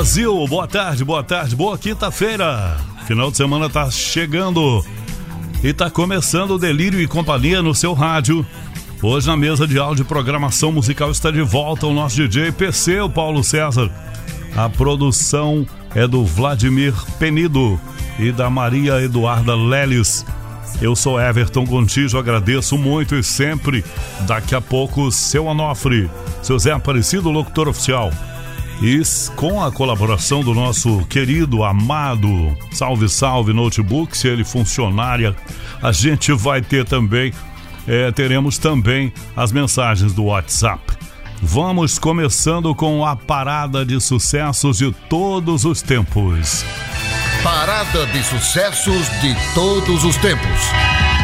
Brasil, boa tarde, boa quinta-feira. Final de semana tá chegando e tá começando o Delírio e Companhia no seu rádio. Hoje na mesa de áudio e programação musical está de volta o nosso DJ PC, o Paulo César. A produção é do Vladimir Penido e da Maria Eduarda Leles. Eu sou Everton Gontijo, agradeço muito e sempre. Daqui a pouco, seu Onofre, seu Zé Aparecido, locutor oficial. E com a colaboração do nosso querido, amado, salve notebook, se ele funcionar, a gente vai ter também, teremos também as mensagens do WhatsApp. Vamos começando com a parada de sucessos de todos os tempos. Parada de sucessos de todos os tempos.